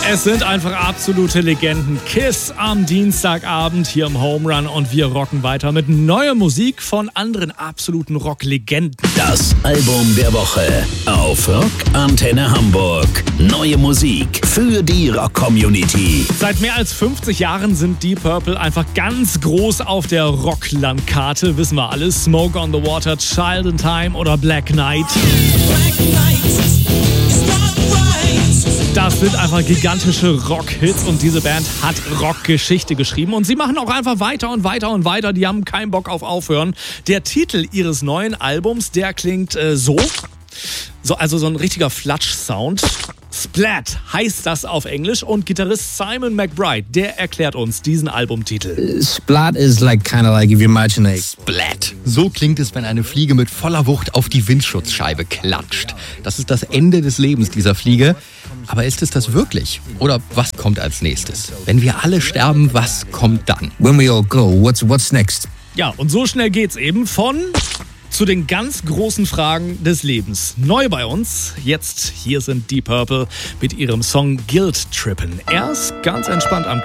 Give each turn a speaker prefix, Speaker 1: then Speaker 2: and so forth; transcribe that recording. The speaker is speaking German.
Speaker 1: Es sind einfach absolute Legenden. Kiss am Dienstagabend hier im Home Run und wir rocken weiter mit neuer Musik von anderen absoluten Rocklegenden.
Speaker 2: Das Album der Woche auf Rock Antenne Hamburg. Neue Musik für die Rock-Community.
Speaker 1: Seit mehr als 50 Jahren sind Deep Purple einfach ganz groß auf der Rocklandkarte. Wissen wir alles. Smoke on the Water, Child in Time oder Black Knight. Das sind einfach gigantische Rock-Hits und diese Band hat Rockgeschichte geschrieben und sie machen auch einfach weiter und weiter und weiter. Die haben keinen Bock auf Aufhören. Der Titel ihres neuen Albums, der klingt so, also so ein richtiger Flatsch-Sound. Splat heißt das auf Englisch und Gitarrist Simon McBride, der erklärt uns diesen Albumtitel.
Speaker 3: Splat is kind of like if you imagine a
Speaker 4: Splat. So klingt es, wenn eine Fliege mit voller Wucht auf die Windschutzscheibe klatscht. Das ist das Ende des Lebens dieser Fliege. Aber ist es das wirklich? Oder was kommt als nächstes? Wenn wir alle sterben, was kommt dann?
Speaker 3: when we all go, what's next?
Speaker 1: Ja, und so schnell geht's eben von zu den ganz großen Fragen des Lebens. Neu bei uns, jetzt hier sind Deep Purple mit ihrem Song Guilt Trippin'. Er ist ganz entspannt am